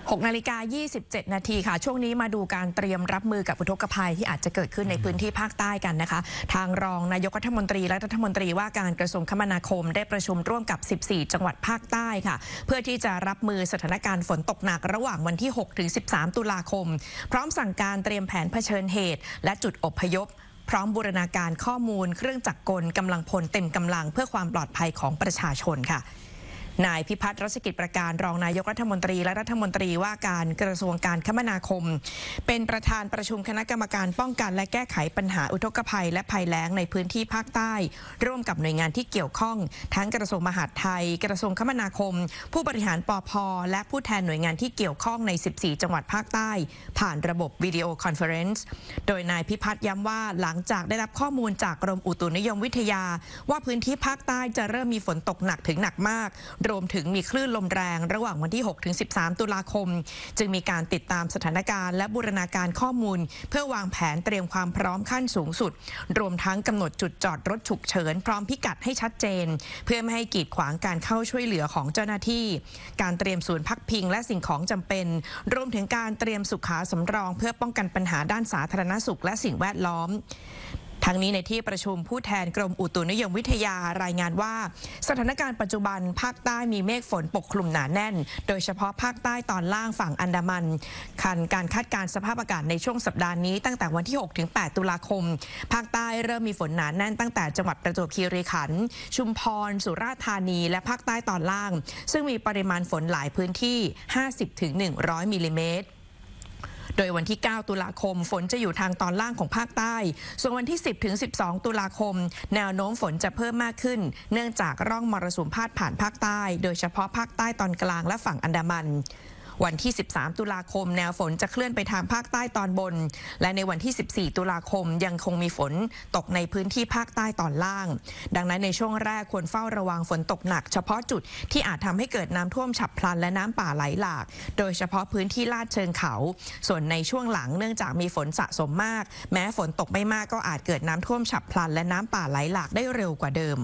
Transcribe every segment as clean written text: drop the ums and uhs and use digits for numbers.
6:27 นาทีค่ะช่วงนี้มาดูการเตรียมรับมือกับอุทกภัยที่อาจจะเกิดขึ้นในพื้นที่ภาคใต้กันนะคะทางรองนายกรัฐมนตรีและรัฐมนตรีว่าการกระทรวงคมนาคมได้ประชุมร่วมกับ 14 จังหวัดภาคใต้ค่ะเพื่อที่จะรับมือสถานการณ์ฝนตกหนักระหว่างวันที่ 6-13 ตุลาคมพร้อมสั่งการเตรียมแผนเผชิญเหตุและจุดอพยพพร้อมบูรณาการข้อมูลเครื่องจักรกลกำลังพลเต็มกำลังเพื่อความปลอดภัยของประชาชนค่ะนายพิพัฒน์รัชกิจประการรองนายกรัฐมนตรีและรัฐมนตรีว่าการกระทรวงการคมนาคมเป็นประธานประชุมคณะกรรมการป้องกันและแก้ไขปัญหาอุทกภัยและภัยแล้งในพื้นที่ภาคใต้ร่วมกับหน่วยงานที่เกี่ยวข้องทั้งกระทรวงมหาดไทยกระทรวงคมนาคมผู้บริหารปภ.และผู้แทนหน่วยงานที่เกี่ยวข้องใน 14 จังหวัดภาคใต้ผ่านระบบวิดีโอคอนเฟอเรนซ์โดยนายพิพัฒน์ย้ำว่าหลังจากได้รับข้อมูลจากกรมอุตุนิยมวิทยาว่าพื้นที่ภาคใต้จะเริ่มมีฝนตกหนักถึงหนักมากรวมถึงมีคลื่นลมแรงระหว่างวันที่ 6-13 ตุลาคมจึงมีการติดตามสถานการณ์และบูรณาการข้อมูลเพื่อวางแผนเตรียมความพร้อมขั้นสูงสุดรวมทั้งกำหนดจุดจอดรถฉุกเฉินพร้อมพิกัดให้ชัดเจนเพื่อไม่ให้กีดขวางการเข้าช่วยเหลือของเจ้าหน้าที่การเตรียมศูนย์พักพิงและสิ่งของจำเป็นรวมถึงการเตรียมสุขาสำรองเพื่อป้องกันปัญหาด้านสาธารณสุขและสิ่งแวดล้อมทั้งนี้ในที่ประชุมผู้แทนกรมอุตุนิยมวิทยารายงานว่าสถานการณ์ปัจจุบันภาคใต้มีเมฆฝนปกคลุมหนาแน่นโดยเฉพาะภาคใต้ตอนล่างฝั่งอันดามันการคาดการณ์สภาพอากาศในช่วงสัปดาห์นี้ตั้งแต่วันที่ 6-8 ตุลาคมภาคใต้เริ่มมีฝนหนาแน่นตั้งแต่จังหวัดประจวบคีรีขันธ์ชุมพรสุราษฎร์ธานีและภาคใต้ตอนล่างซึ่งมีปริมาณฝนหลายพื้นที่ 50-100 มิลลิเมตรโดยวันที่ 9 ตุลาคมฝนจะอยู่ทางตอนล่างของภาคใต้ส่วนวันที่ 10-12 ตุลาคมแนวโน้มฝนจะเพิ่มมากขึ้นเนื่องจากร่องมรสุมพาดผ่านภาคใต้โดยเฉพาะภาคใต้ตอนกลางและฝั่งอันดามันวันที่ 13 ตุลาคมแนวฝนจะเคลื่อนไปทางภาคใต้ตอนบนและในวันที่ 14 ตุลาคมยังคงมีฝนตกในพื้นที่ภาคใต้ตอนล่างดังนั้นในช่วงแรกควรเฝ้าระวังฝนตกหนักเฉพาะจุดที่อาจทำให้เกิดน้ำท่วมฉับพลันและน้ำป่าไหลหลากโดยเฉพาะพื้นที่ลาดเชิงเขาส่วนในช่วงหลังเนื่องจากมีฝนสะสมมากแม้ฝนตกไม่มากก็อาจเกิดน้ำท่วมฉับพลันและน้ำป่าไหลหลากได้เร็วกว่าเดิม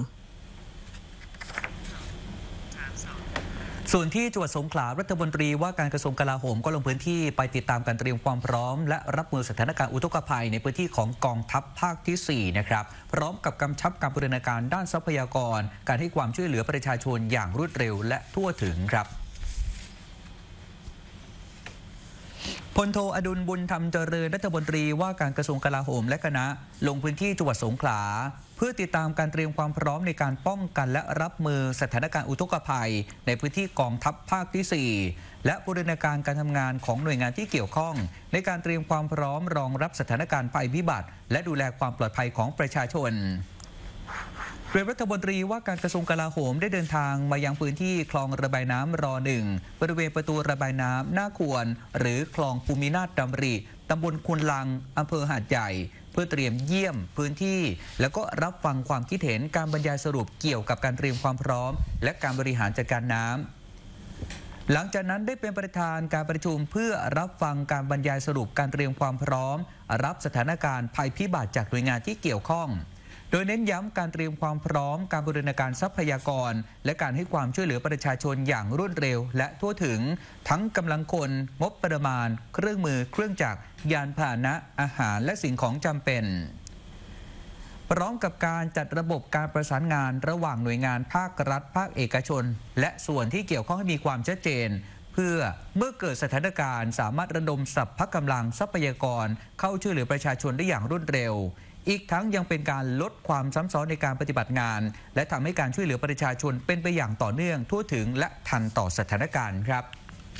ส่วนที่จังหวัดสงขลารัฐมนตรีว่าการกระทรวงกลาโหมก็ลงพื้นที่ไปติดตามการเตรียมความพร้อมและรับมือสถานการณ์อุทกภัยในพื้นที่ของกองทัพภาคที่ 4 นะครับพร้อมกับกำชับการบูรณาการด้านทรัพยากรการให้ความช่วยเหลือประชาชนอย่างรวดเร็วและทั่วถึงครับพลโทอดุลบุญธรรมเจริญรัฐมนตรีว่าการกระทรวงกลาโหมและคณะลงพื้นที่จังหวัดสงขลาเพื่อติดตามการเตรียมความพร้อมในการป้องกันและรับมือสถานการณ์อุทกภัยในพื้นที่กองทัพภาคที่ 4 และบูรณาการการทำงานของหน่วยงานที่เกี่ยวข้องในการเตรียมความพร้อมรองรับสถานการณ์ภัยพิบัติและดูแลความปลอดภัยของประชาชนโดยรัฐมนตรีว่าการกระทรวงกลาโหมได้เดินทางมายังพื้นที่คลองระบายน้ำร1บริเวณประตูระบายน้ำหน้าควรหรือคลองภูมินาถดำริตำบลควนลังอำเภอหาดใหญ่เพื่อเตรียมเยี่ยมพื้นที่แล้วก็รับฟังความคิดเห็นการบรรยายสรุปเกี่ยวกับการเตรียมความพร้อมและการบริหารจัดการน้ำหลังจากนั้นได้เป็นประธานการประชุมเพื่อรับฟังการบรรยายสรุปการเตรียมความพร้อมรับสถานการณ์ภัยพิบัติจากหน่วยงานที่เกี่ยวข้องโดยเน้นย้ำการเตรียมความพร้อมการบูรณาการทรัพยากรและการให้ความช่วยเหลือประชาชนอย่างรวดเร็วและทั่วถึงทั้งกำลังคนงบประมาณเครื่องมือเครื่องจักรยานพาหนะอาหารและสิ่งของจำเป็นพร้อมกับการจัดระบบการประสานงานระหว่างหน่วยงานภาครัฐภาคเอกชนและส่วนที่เกี่ยวข้องให้มีความชัดเจนเพื่อเมื่อเกิดสถานการณ์สามารถระดมสรรพกำลังทรัพยากรเข้าช่วยเหลือประชาชนได้อย่างรวดเร็วอีกทั้งยังเป็นการลดความซ้ำซ้อนในการปฏิบัติงานและทำให้การช่วยเหลือประชาชนเป็นไปอย่างต่อเนื่องทั่วถึงและทันต่อสถานการณ์ครับ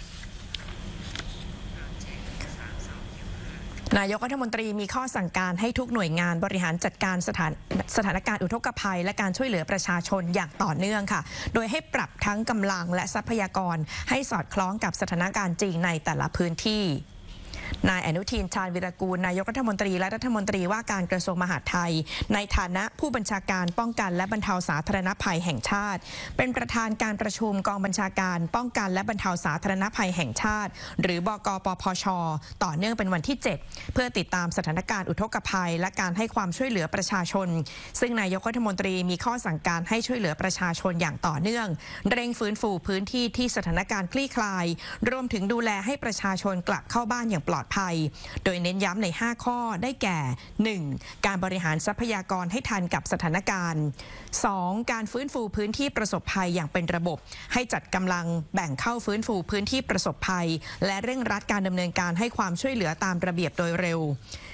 นายกรัฐมนตรีมีข้อสั่งการให้ทุกหน่วยงานบริหารจัดการสถานการณ์อุทกภัยและการช่วยเหลือประชาชนอย่างต่อเนื่องค่ะโดยให้ปรับทั้งกำลังและทรัพยากรให้สอดคล้องกับสถานการณ์จริงในแต่ละพื้นที่นายอนุทินชาญวิรากูลนายกรัฐมนตรีและรัฐมนตรีว่าการกระทรวงมหาดไทยในฐานะผู้บัญชาการป้องกันและบรรเทาสาธารณภัยแห่งชาติเป็นประธานการประชุมกองบัญชาการป้องกันและบรรเทาสาธารณภัยแห่งชาติหรือบกปพช.ต่อเนื่องเป็นวันที่ 7 เพื่อติดตามสถานการณ์อุทกภัยและการให้ความช่วยเหลือประชาชนซึ่งนายกรัฐมนตรีมีข้อสั่งการให้ช่วยเหลือประชาชนอย่างต่อเนื่องเร่งฟื้นฟูพื้นที่ที่สถานการณ์คลี่คลายรวมถึงดูแลให้ประชาชนกลับเข้าบ้านอย่างปลอดภัยโดยเน้นย้ำใน 5 ข้อได้แก่ 1. การบริหารทรัพยากรให้ทันกับสถานการณ์ 2. การฟื้นฟูพื้นที่ประสบภัยอย่างเป็นระบบให้จัดกำลังแบ่งเข้าฟื้นฟูพื้นที่ประสบภัยและเร่งรัดการดำเนินการให้ความช่วยเหลือตามระเบียบโดยเร็ว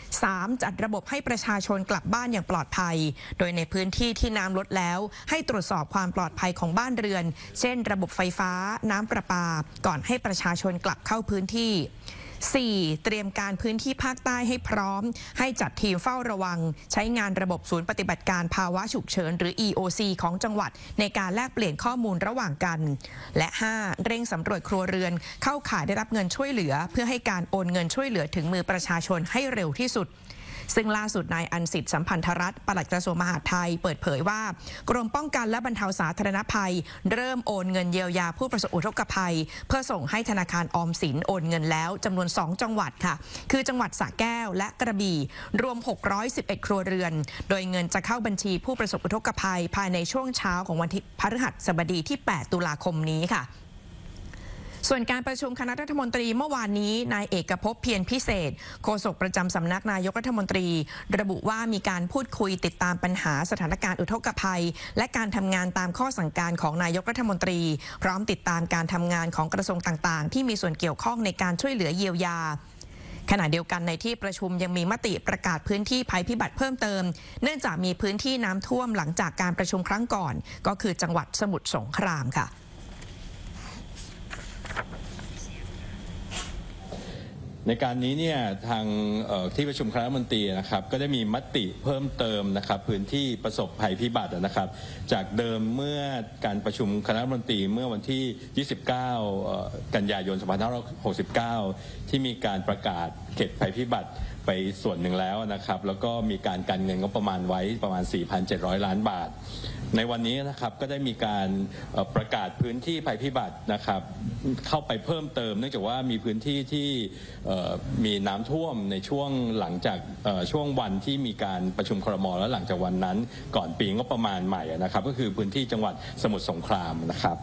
3. จัดระบบให้ประชาชนกลับบ้านอย่างปลอดภัยโดยในพื้นที่ที่น้ำลดแล้วให้ตรวจสอบความปลอดภัยของบ้านเรือนเช่นระบบไฟฟ้าน้ำประปาก่อนให้ประชาชนกลับเข้าพื้นที่ 4. เตรียมการพื้นที่ภาคใต้ให้พร้อมให้จัดทีมเฝ้าระวังใช้งานระบบศูนย์ปฏิบัติการภาวะฉุกเฉินหรือ EOC ของจังหวัดในการแลกเปลี่ยนข้อมูลระหว่างกันและ 5. เร่งสำรวจครัวเรือนเข้าข่ายได้รับเงินช่วยเหลือเพื่อให้การโอนเงินช่วยเหลือถึงมือประชาชนให้เร็วที่สุดซึ่งล่าสุดนายอันสิทธิ์สัมพันธรัฐปลัดกระทรวงมหาดไทยเปิดเผยว่ากรมป้องกันและบรรเทาสาธารณภัยเริ่มโอนเงินเยียวยาผู้ประสบอุทกภัยเพื่อส่งให้ธนาคารออมสินโอนเงินแล้วจำนวน2จังหวัดค่ะคือจังหวัดสระแก้วและกระบี่รวม611ครัวเรือนโดยเงินจะเข้าบัญชีผู้ประสบอุทกภัยภายในช่วงเช้าของวันพฤหัสบดีที่8ตุลาคมนี้ค่ะส่วนการประชุมคณะรัฐมนตรีเมื่อวานนี้นายเอกภพเพียรพิเศษโฆษกประจำสำนักนายกรัฐมนตรีระบุว่ามีการพูดคุยติดตามปัญหาสถานการณ์อุทกภัยและการทำงานตามข้อสั่งการของนายกรัฐมนตรีพร้อมติดตามการทำงานของกระทรวงต่างๆที่มีส่วนเกี่ยวข้องในการช่วยเหลือเยียวยาขณะเดียวกันในที่ประชุมยังมีมติประกาศพื้นที่ภัยพิบัติเพิ่มเติมเนื่องจากมีพื้นที่น้ำท่วมหลังจากการประชุมครั้งก่อนก็คือจังหวัดสมุทรสงครามค่ะในการนี้เนี่ยทางที่ประชุมคณะรัฐมนตรีนะครับก็ได้มีมติเพิ่มเติมนะครับพื้นที่ประสบภัยพิบัตินะครับจากเดิมเมื่อการประชุมคณะรัฐมนตรีเมื่อวันที่29กันยายน2569ที่มีการประกาศเขตภัยพิบัติไปส่วนหนึ่งแล้วนะครับแล้วก็มีการกันเงินงบประมาณไว้ประมาณ 4,700 ล้านบาทในวันนี้นะครับก็ได้มีการประกาศพื้นที่ภัยพิบัตินะครับเข้าไปเพิ่มเติมเนื่องจากว่ามีพื้นที่ที่มีน้ำท่วมในช่วงหลังจากช่วงวันที่มีการประชุมครม.แล้วหลังจากวันนั้นก่อนปีงบประมาณใหม่นะครับก็คือพื้นที่จังหวัดสมุทรสงครามนะครับ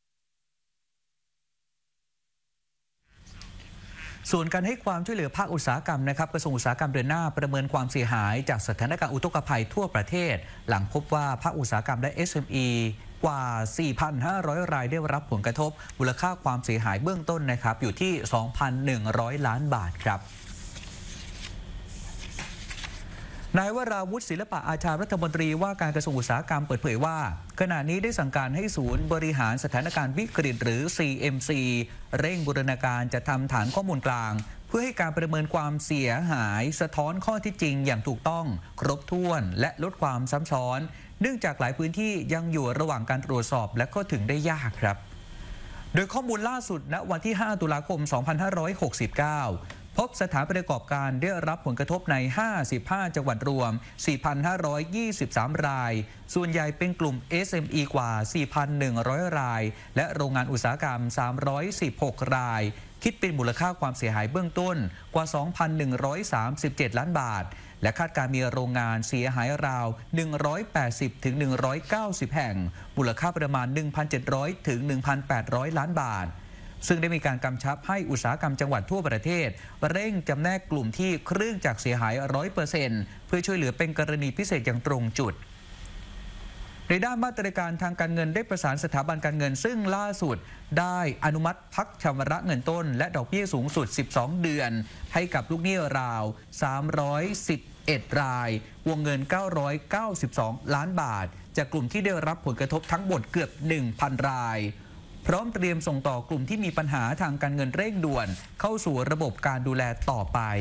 ส่วนการให้ความช่วยเหลือภาคอุตสาหกรรมนะครับกระทรวงอุตสาหกรรมเดือนหน้าประเมินความเสียหายจากสถานการณ์อุทกภัยทั่วประเทศหลังพบว่าภาคอุตสาหกรรมและ SME กว่า 4,500 รายได้รับผลกระทบมูลค่าความเสียหายเบื้องต้นนะครับอยู่ที่ 2,100 ล้านบาทครับนายวราวุฒิศิลปะอาชารัฐมนตรีว่าการกระทรวงอุตสาหกรรมเปิดเผยว่าขณะนี้ได้สั่งการให้ศูนย์บริหารสถานการณ์วิกฤตหรือ CMC เร่งบูรณาการจัดทำฐานข้อมูลกลางเพื่อให้การประเมินความเสียหายสะท้อนข้อที่จริงอย่างถูกต้องครบถ้วนและลดความซ้ำซ้อนเนื่องจากหลายพื้นที่ยังอยู่ระหว่างการตรวจสอบและก็ถึงได้ยากครับโดยข้อมูลล่าสุดณวันที่ 5 ตุลาคม 2569พบสถานประกอบการได้รับผลกระทบใน 55 จังหวัดรวม 4,523 รายส่วนใหญ่เป็นกลุ่ม SME กว่า 4,100 รายและโรงงานอุตสาหกรรม 316 รายคิดเป็นมูลค่าความเสียหายเบื้องต้นกว่า 2,137 ล้านบาทและคาดการมีโรงงานเสียหายราว 180 ถึง 190 แห่งมูลค่าประมาณ 1,700 ถึง 1,800 ล้านบาทซึ่งได้มีการกำชับให้อุตสาหกรรมจังหวัดทั่วประเทศเร่งจำแนกกลุ่มที่เครื่องจักรเสียหาย 100% เพื่อช่วยเหลือเป็นกรณีพิเศษอย่างตรงจุดในด้านมาตรการทางการเงินได้ประสานสถาบันการเงินซึ่งล่าสุดได้อนุมัติพักชำระเงินต้นและดอกเบี้ยสูงสุด 12 เดือนให้กับลูกหนี้ราว 311 รายวงเงิน 992 ล้านบาทจากกลุ่มที่ได้รับผลกระทบทั้งหมดเกือบ 1,000 รายพร้อมเตรียมส่งต่อกลุ่มที่มีปัญหาทางการเงินเร่งด่วนเข้าสู่ระบบการดูแลต่อไป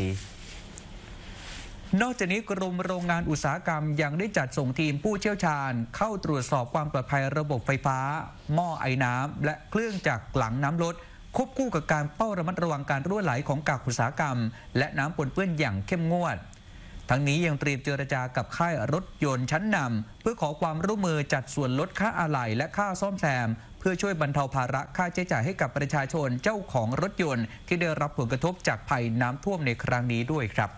นอกจากนี้กรมโรงงานอุตสาหกรรมยังได้จัดส่งทีมผู้เชี่ยวชาญเข้าตรวจสอบความปลอดภัยระบบไฟฟ้าหม้อไอน้ำและเครื่องจักรหลังน้ำลดควบคู่กับการเฝ้าระมัดระวังการรั่วไหลของกากอุตสาหกรรมและน้ำปนเปื้อนอย่างเข้มงวดทั้งนี้ยังเตรียมเจรจากับค่ายรถยนต์ชั้นนำเพื่อขอความร่วมมือจัดส่วนลดค่าอะไหล่และค่าซ่อมแซมเพื่อช่วยบรรเทาภาระค่าใช้จ่ายให้กับประชาชนเจ้าของรถยนต์ที่ได้รับผลกระทบจากภัยน้ำท่วมในครั้งนี้ด้วยครับ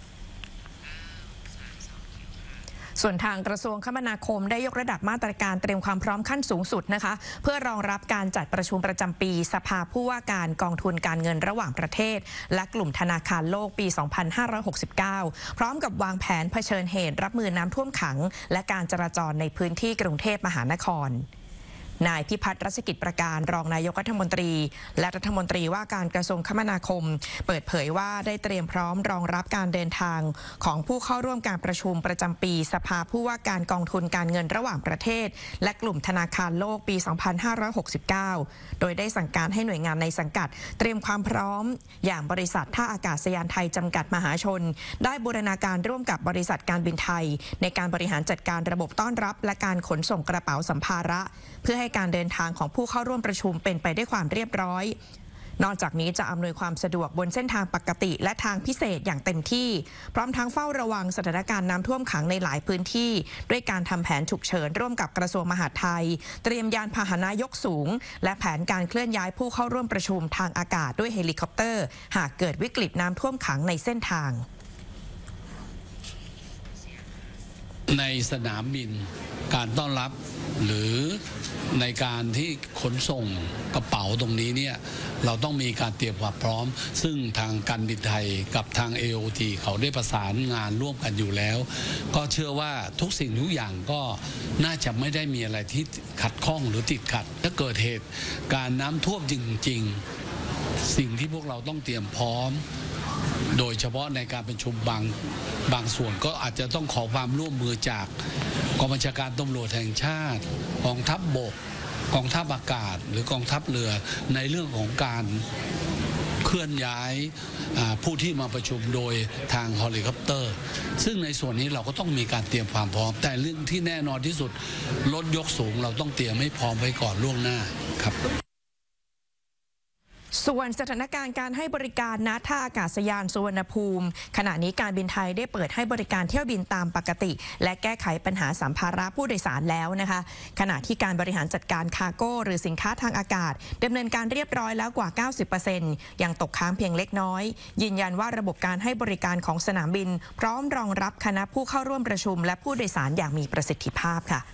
ส่วนทางกระทรวงคมนาคมได้ยกระดับมาตรการเตรียมความพร้อมขั้นสูงสุดนะคะเพื่อรองรับการจัดประชุมประจำปีสภาผู้ว่าการกองทุนการเงินระหว่างประเทศและกลุ่มธนาคารโลกปี 2569 พร้อมกับวางแผนเผชิญเหตุรับมือน้ำท่วมขังและการจราจรในพื้นที่กรุงเทพมหานครนายพิพัฒน์รัชกิจประการรองนายกรัฐมนตรีและรัฐมนตรีว่าการกระทรวงคมนาคมเปิดเผยว่าได้เตรียมพร้อมรองรับการเดินทางของผู้เข้าร่วมการประชุมประจำปีสภาผู้ว่าการกองทุนการเงินระหว่างประเทศและกลุ่มธนาคารโลกปี 2569 โดยได้สั่งการให้หน่วยงานในสังกัดเตรียมความพร้อมอย่างบริษัทท่าอากาศยานไทยจำกัดมหาชนได้บูรณาการร่วมกับบริษัทการบินไทยในการบริหารจัดการระบบต้อนรับและการขนส่งกระเป๋าสัมภาระเพื่อให้การเดินทางของผู้เข้าร่วมประชุมเป็นไปด้วยความเรียบร้อยนอกจากนี้จะอำนวยความสะดวกบนเส้นทางปกติและทางพิเศษอย่างเต็มที่พร้อมทั้งเฝ้าระวังสถานการณ์น้ำท่วมขังในหลายพื้นที่ด้วยการทำแผนฉุกเฉินร่วมกับกระทรวงมหาดไทยเตรียมยานพาหนะยกสูงและแผนการเคลื่อนย้ายผู้เข้าร่วมประชุมทางอากาศด้วยเฮลิคอปเตอร์หากเกิดวิกฤตน้ำท่วมขังในเส้นทางในสนามบินการต้อนรับหรือในการที่ขนส่งกระเป๋าตรงนี้เนี่ยเราต้องมีการเตรียมความพร้อมซึ่งทางการบินไทยกับทาง AOT เขาได้ประสานงานร่วมกันอยู่แล้วก็เชื่อว่าทุกสิ่งทุกอย่างก็น่าจะไม่ได้มีอะไรที่ขัดข้องหรือติดขัดถ้าเกิดเหตุการน้ำท่วมจริงๆสิ่งที่พวกเราต้องเตรียมพร้อมโดยเฉพาะในการประชุมบางส่วนก็อาจจะต้องขอความร่วมมือจากกองบัญชาการตำรวจแห่งชาติกองทัพบกกองทัพอากาศหรือกองทัพเรือในเรื่องของการเคลื่อนย้ายผู้ที่มาประชุมโดยทางเฮลิคอปเตอร์ซึ่งในส่วนนี้เราก็ต้องมีการเตรียมความพร้อมแต่เรื่องที่แน่นอนที่สุดรถยกสูงเราต้องเตรียมให้พร้อมไว้ก่อนล่วงหน้าครับส่วนสถานการณ์การให้บริการณท่าอากาศยานสุวรรณภูมิขณะนี้การบินไทยได้เปิดให้บริการเที่ยวบินตามปกติและแก้ไขปัญหาสัมภาระผู้โดยสารแล้วนะคะขณะที่การบริหารจัดการคาร์โก้หรือสินค้าทางอากาศดำเนินการเรียบร้อยแล้วกว่า 90% ยังตกค้างเพียงเล็กน้อยยืนยันว่าระบบการให้บริการของสนามบินพร้อมรองรับคณะผู้เข้าร่วมประชุมและผู้โดยสารอย่างมีประสิทธิภาพค่ะ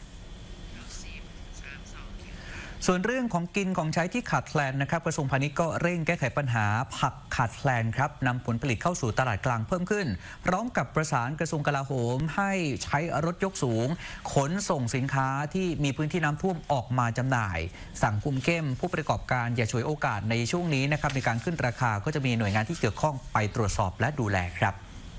ส่วนเรื่องของกินของใช้ที่ขาดแคลนนะครับกระทรวงพาณิชย์ก็เร่งแก้ไขปัญหาผักขาดแคลนครับนำผลผลิตเข้าสู่ตลาดกลางเพิ่มขึ้นพร้อมกับประสานกระทรวงกลาโหมให้ใช้รถยกสูงขนส่งสินค้าที่มีพื้นที่น้ำท่วมออกมาจำหน่ายสั่งคุมเข้มผู้ประกอบการอย่าฉวยโอกาสในช่วงนี้นะครับในการขึ้นราคาก็จะมีหน่วยงานที่เกี่ยวข้องไปตรวจสอบและดูแลครับ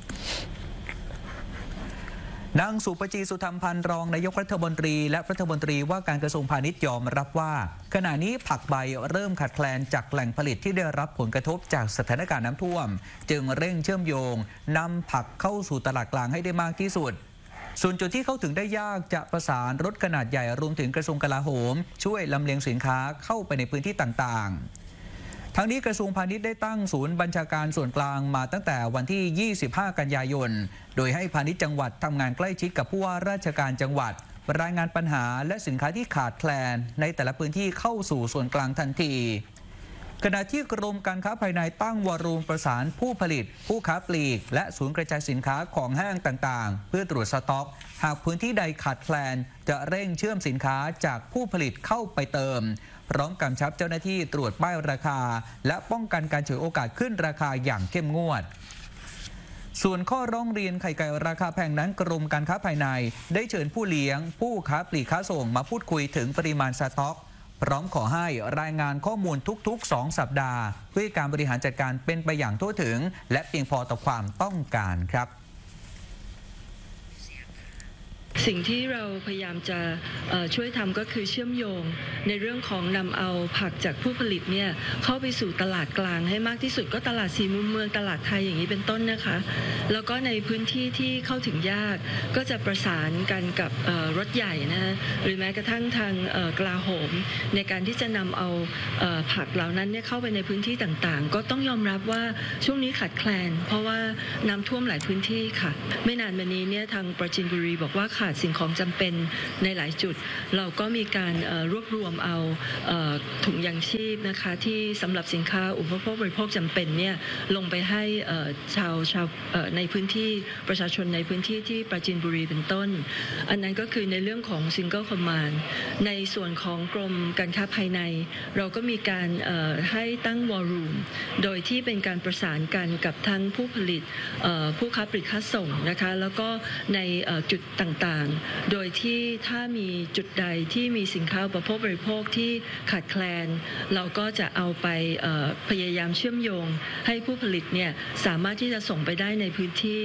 นางสุปจีสุธรรมพันธ์รองนายกรัฐมนตรีและรัฐมนตรีว่าการกระทรวงพาณิชย์ยอมรับว่าขณะนี้ผักใบเริ่มขาดแคลนจากแหล่งผลิตที่ได้รับผลกระทบจากสถานการณ์น้ำท่วมจึงเร่งเชื่อมโยงนำผักเข้าสู่ตลาดกลางให้ได้มากที่สุดส่วนจุดที่เข้าถึงได้ยากจะประสานรถขนาดใหญ่รวมถึงกระทรวงกลาโหมช่วยลำเลียงสินค้าเข้าไปในพื้นที่ต่างๆทั้งนี้กระทรวงพาณิชย์ได้ตั้งศูนย์บัญชาการส่วนกลางมาตั้งแต่วันที่ 25 กันยายนโดยให้พาณิชย์จังหวัดทำงานใกล้ชิดกับผู้ว่าราชการจังหวัดรายงานปัญหาและสินค้าที่ขาดแคลนในแต่ละพื้นที่เข้าสู่ส่วนกลางทันทีขณะที่กรมการค้าภายในตั้งวารุมประสานผู้ผลิตผู้ค้าปลีกและศูนย์กระจายสินค้าของห้างต่างๆเพื่อตรวจสต็อกหากพื้นที่ใดขาดแคลนจะเร่งเชื่อมสินค้าจากผู้ผลิตเข้าไปเติมพร้อมกำชับเจ้าหน้าที่ตรวจป้ายราคาและป้องกันการฉวยโอกาสขึ้นราคาอย่างเข้มงวดส่วนข้อร้องเรียนไข่ไก่ราคาแพงนั้นกรมการค้าภายในได้เชิญผู้เลี้ยงผู้ค้าปลีกค้าส่งมาพูดคุยถึงปริมาณสต็อกพร้อมขอให้รายงานข้อมูลทุกๆ 2 สัปดาห์เพื่อการบริหารจัดการเป็นไปอย่างทั่วถึงและเพียงพอต่อความต้องการครับสิ่งที่เราพยายามจะช่วยทำก็คือเชื่อมโยงในเรื่องของนำเอาผักจากผู้ผลิตเนี่ยเข้าไปสู่ตลาดกลางให้มากที่สุดก็ตลาดสี่มุมเมืองตลาดไทยอย่างนี้เป็นต้นนะคะแล้วก็ในพื้นที่ที่เข้าถึงยากก็จะประสานกันกับรถใหญ่นะหรือแม้กระทั่งทางกลาโหมในการที่จะนำเอาผักเหล่านั้นเนี่ยเข้าไปในพื้นที่ต่างๆก็ต้องยอมรับว่าช่วงนี้ขาดแคลนเพราะว่าน้ำท่วมหลายพื้นที่ค่ะไม่นานมานี้เนี่ยทางปราจีนบุรีบอกว่าขาดสิ่งของจำเป็นในหลายจุดเราก็มีการรวบรวมเอาถุงยางชีพนะคะที่สำหรับสินค้าอุปโภคบริโภคจำเป็นเนี่ยลงไปให้ชาวในพื้นที่ประชาชนในพื้นที่ที่ปราจีนบุรีเป็นต้นอันนั้นก็คือในเรื่องของ Single Command ในส่วนของกรมการค้าภายในเราก็มีการให้ตั้ง War Room โดยที่เป็นการประสานกันกับทั้งผู้ผลิตผู้ค้าปลีกค้าส่งนะคะแล้วก็ในจุดต่างๆโดยที่ถ้ามีจุดใดที่มีสินค้าอุปโภคบริโภคที่ขาดแคลนเราก็จะเอาไปพยายามเชื่อมโยงให้ผู้ผลิตเนี่ยสามารถที่จะส่งไปได้ในพื้นที่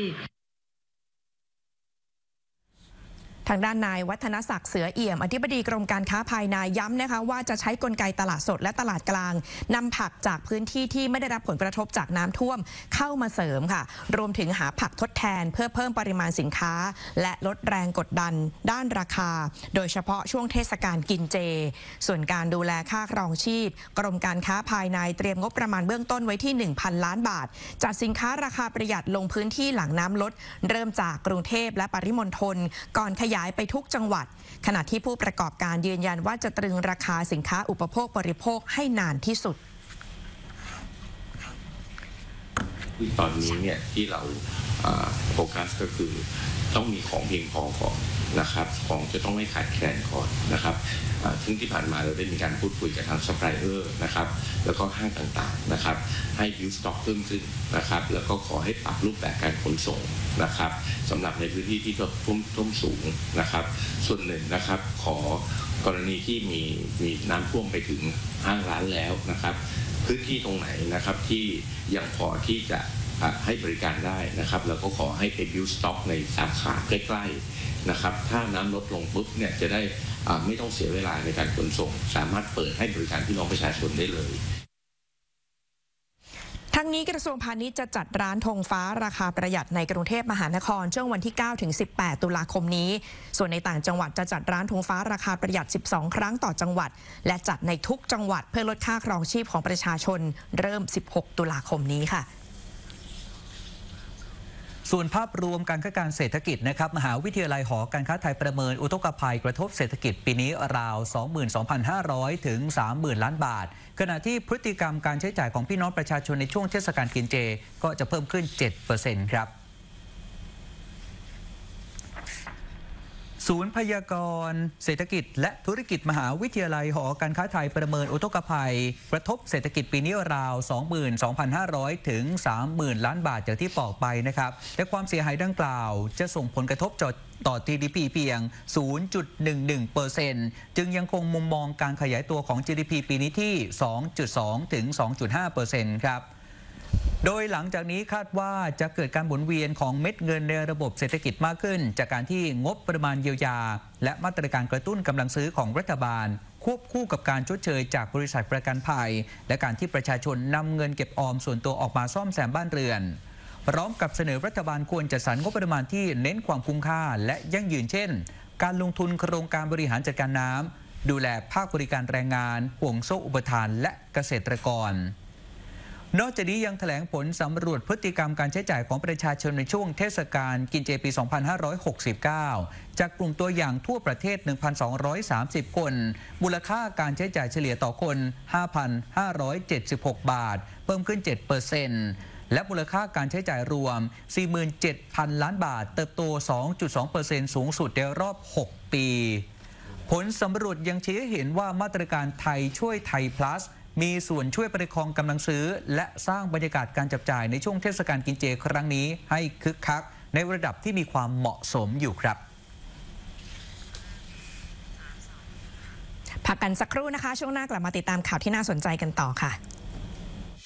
ทางด้านนายวัฒนศักดิ์เสือเอี่ยมอธิบดีกรมการค้าภายในย้ำนะคะว่าจะใช้กลไกตลาดสดและตลาดกลางนำผักจากพื้นที่ที่ไม่ได้รับผลกระทบจากน้ำท่วมเข้ามาเสริมค่ะรวมถึงหาผักทดแทนเพื่อเพิ่มปริมาณสินค้าและลดแรงกดดันด้านราคาโดยเฉพาะช่วงเทศกาลกินเจส่วนการดูแลค่าครองชีพกรมการค้าภายในเตรียมงบประมาณเบื้องต้นไว้ที่ 1,000 ล้านบาทจัดสินค้าราคาประหยัดลงพื้นที่หลังน้ำลดเริ่มจากกรุงเทพและปริมณฑลก่อนขยายไปทุกจังหวัดขณะที่ผู้ประกอบการยืนยันว่าจะตรึงราคาสินค้าอุปโภคบริโภคให้นานที่สุดตอนนี้เนี่ยที่เราโฟกัสก็คือต้องมีของเพียงพอก่อนนะครับของจะต้องไม่ขาดแคลนก่อนนะครับซึ่งที่ผ่านมาเราได้มีการพูดคุยกับทางซัพพลายเออร์นะครับแล้วก็ห้างต่างๆนะครับให้บิวสต็อกเพิ่มขึ้นนะครับแล้วก็ขอให้ปรับรูปแบบการขนส่งนะครับสำหรับในพื้นที่ที่ท่วมสูงนะครับส่วนหนึ่งนะครับขอกรณีที่มีน้ำท่วมไปถึงห้างร้านแล้วนะครับพื้นที่ตรงไหนนะครับที่ยังพอที่จะให้บริการได้นะครับแล้วก็ขอให้ไปบิวสต็อกในสาขาใกล้ๆนะครับถ้าน้ำลดลงปุ๊บเนี่ยจะได้ไม่ต้องเสียเวลาในการขนส่งสามารถเปิดให้บริการพี่น้องประชาชนได้เลยทั้งนี้กระทรวงพาณิชย์จะจัดร้านธงฟ้าราคาประหยัดในกรุงเทพมหานครช่วงวันที่9 ถึง 18 ตุลาคมนี้ส่วนในต่างจังหวัดจะจัดร้านธงฟ้าราคาประหยัด12 ครั้งต่อจังหวัดและจัดในทุกจังหวัดเพื่อลดค่าครองชีพของประชาชนเริ่ม16 ตุลาคมนี้ค่ะส่วนภาพรวมการคาดการณ์เศรษฐกิจนะครับมหาวิทยาลัยหอการค้าไทยประเมินอุทกภัยกระทบเศรษฐกิจปีนี้ราว 22,500 ถึง 30,000 ล้านบาทขณะที่พฤติกรรมการใช้จ่ายของพี่น้องประชาชนในช่วงเทศกาลกินเจก็จะเพิ่มขึ้น 7% ครับศูนย์พยากรณ์เศรษฐกิจและธุรกิจมหาวิทยาลัยหอการค้าไทยประเมินอุทกภัยกระทบเศรษฐกิจปีนี้ราว 22,500 ถึง 30,000 ล้านบาทอย่างที่บอกไปนะครับแต่ความเสียหายดังกล่าวจะส่งผลกระทบต่อ GDP เพียง 0.11% จึงยังคงมุมมองการขยายตัวของ GDP ปีนี้ที่ 2.2 ถึง 2.5% ครับโดยหลังจากนี้คาดว่าจะเกิดการหมุนเวียนของเม็ดเงินในระบบเศรษฐกิจมากขึ้นจากการที่งบประมาณเยียวยาและมาตรการกระตุ้นกำลังซื้อของรัฐบาลควบคู่กับการชดเชยจากบริษัทประกันภัยและการที่ประชาชนนำเงินเก็บออมส่วนตัวออกมาซ่อมแซมบ้านเรือนพร้อมกับเสนอรัฐบาลควรจัดสรรงบประมาณที่เน้นความคุ้มค่าและยั่งยืนเช่นการลงทุนโครงการบริหารจัดการน้ำดูแลภาคบริการแรงงานห่วงโซ่อุปทานและเกษตรกรนอกจากนี้ยังแถลงผลสำรวจพฤติกรรมการใช้จ่ายของประชาชนในช่วงเทศกาลกินเจปี 2569 จากกลุ่มตัวอย่างทั่วประเทศ 1,230 คนมูลค่าการใช้จ่ายเฉลี่ยต่อคน 5,576 บาทเพิ่มขึ้น 7%และมูลค่าการใช้จ่ายรวม 47,000 ล้านบาทเติบโต 2.2% สูงสุดในรอบ 6 ปีผลสำรวจยังชี้ให้เห็นว่ามาตรการไทยช่วยไทย plusมีส่วนช่วยประคองกำลังซื้อและสร้างบรรยากาศการจับจ่ายในช่วงเทศกาลกินเจครั้งนี้ให้คึกคักในระดับที่มีความเหมาะสมอยู่ครับพักกันสักครู่นะคะช่วงหน้ากลับมาติดตามข่าวที่น่าสนใจกันต่อค่ะ